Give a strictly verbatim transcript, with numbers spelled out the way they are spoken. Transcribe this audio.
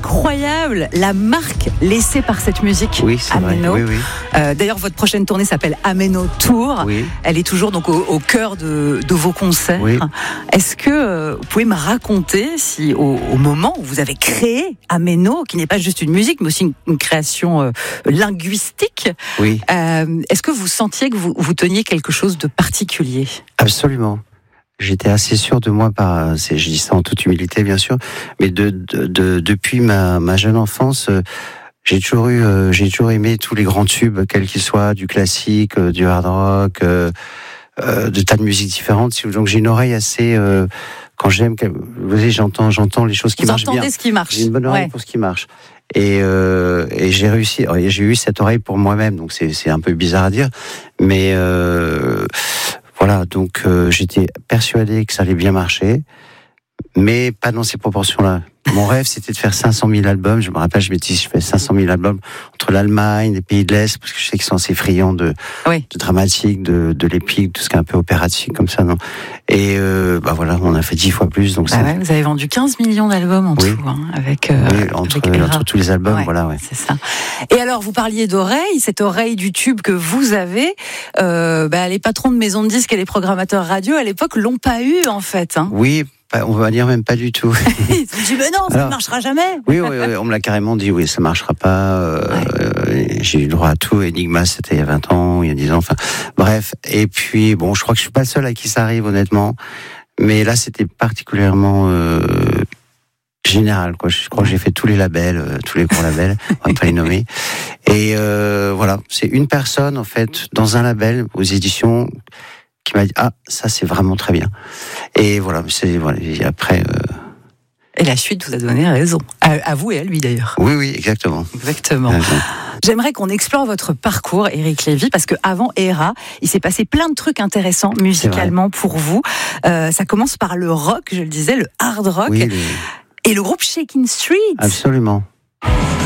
incroyable la marque laissée par cette musique. Oui, c'est Ameno. vrai. Oui, oui. Euh, d'ailleurs, votre prochaine tournée s'appelle Ameno Tour. Oui. Elle est toujours donc au, au cœur de, de vos concerts. Oui. Est-ce que euh, vous pouvez me raconter si, au, au moment où vous avez créé Ameno, qui n'est pas juste une musique, mais aussi une, une création euh, linguistique, Oui. euh, est-ce que vous sentiez que vous, vous teniez quelque chose de particulier ? Absolument. J'étais assez sûr de moi, par, c'est, je dis ça en toute humilité bien sûr, mais de, de, de depuis ma, ma jeune enfance, euh, j'ai toujours eu, euh, j'ai toujours aimé tous les grands tubes, quels qu'ils soient, du classique, euh, du hard rock, euh, euh, de tas de musiques différentes. Donc j'ai une oreille assez, euh, quand j'aime, vous voyez, j'entends, j'entends les choses qui vous marchent bien. Vous entendez ce qui marche. J'ai une bonne oreille ouais. pour ce qui marche. Et, euh, et j'ai réussi, j'ai eu cette oreille pour moi-même, donc c'est, c'est un peu bizarre à dire, mais euh, voilà, donc euh, j'étais persuadé que ça allait bien marcher, mais pas dans ces proportions-là. Mon rêve, c'était de faire cinq cent mille albums. Je me rappelle, je m'étais dit, je fais cinq cent mille albums entre l'Allemagne, les pays de l'Est, parce que je sais qu'ils sont assez friands de, oui. de dramatique, de, de l'épique, tout ce qui est un peu opératique comme ça, non. Et euh, bah voilà, on a fait dix fois plus. Donc bah ouais, vous avez vendu quinze millions d'albums en oui. tout, hein, avec, euh, oui, entre, avec entre tous les albums, ouais, voilà, ouais. C'est ça. Et alors, vous parliez d'oreille, cette oreille du tube que vous avez, euh, bah, les patrons de maisons de disques et les programmateurs radio à l'époque l'ont pas eu en fait. Hein. Oui. On va dire même pas du tout. Ils se disent mais non, ça ne marchera jamais. Oui, oui, oui, on me l'a carrément dit, oui, ça marchera pas. Euh, ouais. J'ai eu droit à tout. Enigma, c'était il y a vingt ans, il y a dix ans, enfin, bref. Et puis, bon, je crois que je suis pas le seul à qui ça arrive, honnêtement. Mais là, c'était particulièrement euh, général, quoi. Je crois que j'ai fait tous les labels, euh, tous les gros labels, on va pas les nommer. Et euh, voilà, c'est une personne, en fait, dans un label, aux éditions, qui m'a dit ah ça c'est vraiment très bien, et voilà, c'est voilà, et après euh... et la suite vous a donné raison, à, à vous et à lui d'ailleurs. Oui oui exactement exactement ouais, ouais. J'aimerais qu'on explore votre parcours, Éric Lévy, parce que avant Héra, il s'est passé plein de trucs intéressants musicalement pour vous. Euh, ça commence par le rock, je le disais, le hard rock, oui, les... et le groupe Shakin' Street. Absolument.